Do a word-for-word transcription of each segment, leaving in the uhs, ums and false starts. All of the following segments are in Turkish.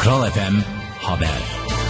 Kral F M Haber.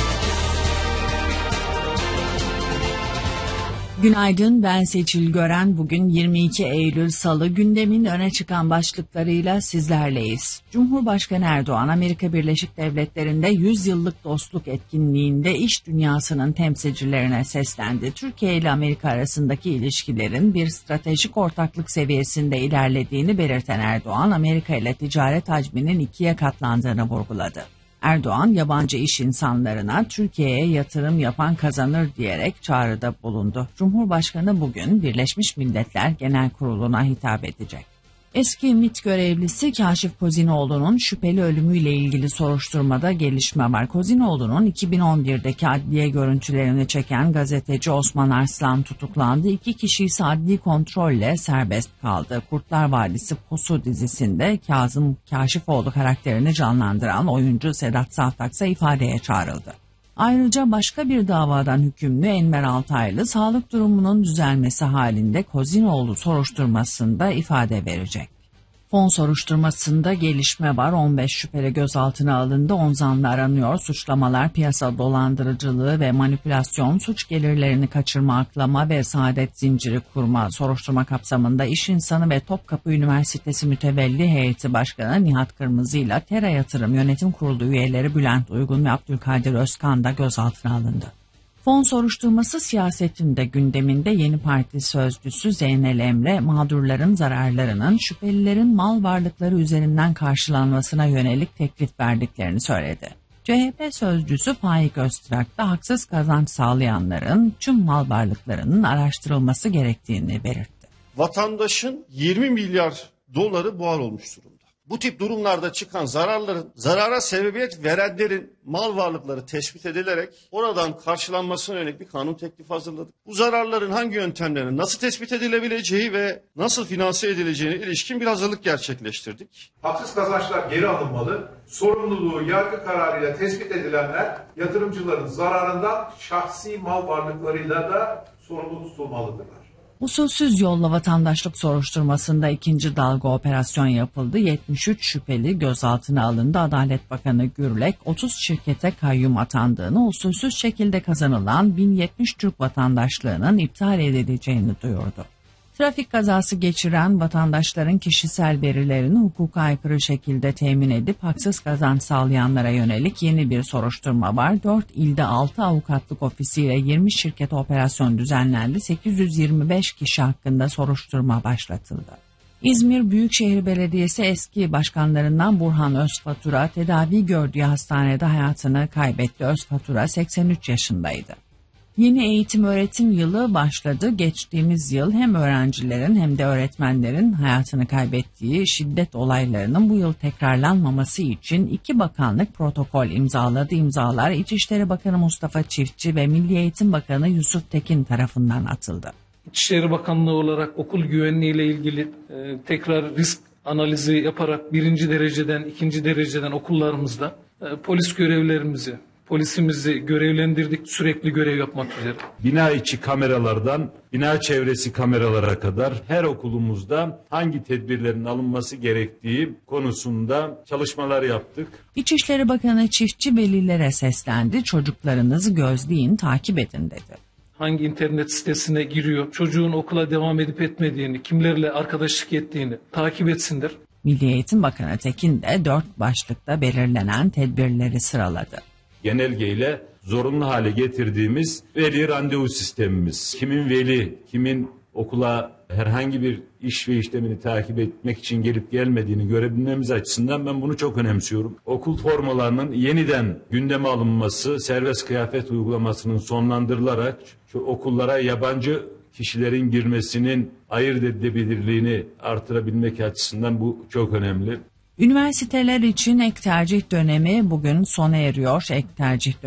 Günaydın, ben Seçil Gören. Bugün yirmi iki Eylül Salı, gündemin öne çıkan başlıklarıyla sizlerleyiz. Cumhurbaşkanı Erdoğan, Amerika Birleşik Devletleri'nde yüz yıllık dostluk etkinliğinde iş dünyasının temsilcilerine seslendi. Türkiye ile Amerika arasındaki ilişkilerin bir stratejik ortaklık seviyesinde ilerlediğini belirten Erdoğan, Amerika ile ticaret hacminin ikiye katlandığını vurguladı. Erdoğan, yabancı iş insanlarına Türkiye'ye yatırım yapan kazanır diyerek çağrıda bulundu. Cumhurbaşkanı bugün Birleşmiş Milletler Genel Kurulu'na hitap edecek. Eski MİT görevlisi Kaşif Kozinoğlu'nun şüpheli ölümüyle ilgili soruşturmada gelişme var. Kozinoğlu'nun iki bin on birdeki adliye görüntülerini çeken gazeteci Osman Arslan tutuklandı. İki kişi ise adli kontrolle serbest kaldı. Kurtlar Vadisi Pusu dizisinde Kazım Kaşifoğlu karakterini canlandıran oyuncu Sedat Saftak ise ifadeye çağrıldı. Ayrıca başka bir davadan hükümlü Enver Altaylı sağlık durumunun düzelmesi halinde Kozinoğlu soruşturmasında ifade verecek. Fon soruşturmasında gelişme var. on beş şüpheli gözaltına alındı. on zanlı aranıyor. Suçlamalar piyasa dolandırıcılığı ve manipülasyon, suç gelirlerini kaçırma, aklama ve saadet zinciri kurma soruşturma kapsamında iş insanı ve Topkapı Üniversitesi Mütevelli Heyeti Başkanı Nihat Kırmızı ile Tera Yatırım Yönetim Kurulu üyeleri Bülent Uygun ve Abdülkadir Özkan da gözaltına alındı. Fon soruşturması siyasetinde gündeminde Yeni Parti sözcüsü Zeynel Emre, mağdurların zararlarının şüphelilerin mal varlıkları üzerinden karşılanmasına yönelik teklif verdiklerini söyledi. C H P sözcüsü Faik Öztürk da haksız kazanç sağlayanların tüm mal varlıklarının araştırılması gerektiğini belirtti. Vatandaşın yirmi milyar doları buhar olmuş durumda. Bu tip durumlarda çıkan zararların, zarara sebebiyet verenlerin mal varlıkları tespit edilerek oradan karşılanmasına yönelik bir kanun teklifi hazırladık. Bu zararların hangi yöntemlerin nasıl tespit edilebileceği ve nasıl finanse edileceğine ilişkin bir hazırlık gerçekleştirdik. Haksız kazançlar geri alınmalı, sorumluluğu yargı kararıyla tespit edilenler yatırımcıların zararından şahsi mal varlıklarıyla da sorumlu tutulmalıdırlar. Usulsüz yolla vatandaşlık soruşturmasında ikinci dalga operasyon yapıldı. yetmiş üç şüpheli gözaltına alındı. Adalet Bakanı Gürlek, otuz şirkete kayyum atandığını, usulsüz şekilde kazanılan bin yetmiş Türk vatandaşlığının iptal edileceğini duyurdu. Trafik kazası geçiren vatandaşların kişisel verilerini hukuka aykırı şekilde temin edip haksız kazanç sağlayanlara yönelik yeni bir soruşturma var. dört ilde altı avukatlık ofisiyle yirmi şirket operasyon düzenlendi. sekiz yüz yirmi beş kişi hakkında soruşturma başlatıldı. İzmir Büyükşehir Belediyesi eski başkanlarından Burhan Özfatura tedavi gördüğü hastanede hayatını kaybetti. Özfatura seksen üç yaşındaydı. Yeni eğitim öğretim yılı başladı. Geçtiğimiz yıl hem öğrencilerin hem de öğretmenlerin hayatını kaybettiği şiddet olaylarının bu yıl tekrarlanmaması için iki bakanlık protokol imzaladı. İmzalar İçişleri Bakanı Mustafa Çiftçi ve Milli Eğitim Bakanı Yusuf Tekin tarafından atıldı. İçişleri Bakanlığı olarak okul güvenliği ile ilgili e, tekrar risk analizi yaparak birinci dereceden ikinci dereceden okullarımızda e, polis görevlerimizi Polisimizi görevlendirdik, sürekli görev yapmak üzere. Bina içi kameralardan bina çevresi kameralara kadar her okulumuzda hangi tedbirlerin alınması gerektiği konusunda çalışmalar yaptık. İçişleri Bakanı Çiftçi velilere seslendi. Çocuklarınızı gözleyin, takip edin dedi. Hangi internet sitesine giriyor, çocuğun okula devam edip etmediğini, kimlerle arkadaşlık ettiğini takip etsinler. Milli Eğitim Bakanı Tekin de dört başlıkta belirlenen tedbirleri sıraladı. Genelgeyle zorunlu hale getirdiğimiz veli randevu sistemimiz. Kimin veli, kimin okula herhangi bir iş ve işlemini takip etmek için gelip gelmediğini görebilmemiz açısından ben bunu çok önemsiyorum. Okul formalarının yeniden gündeme alınması, serbest kıyafet uygulamasının sonlandırılarak şu okullara yabancı kişilerin girmesinin ayırt edilebilirliğini artırabilmek açısından bu çok önemli. Üniversiteler için ek tercih dönemi bugün sona eriyor. Ek tercih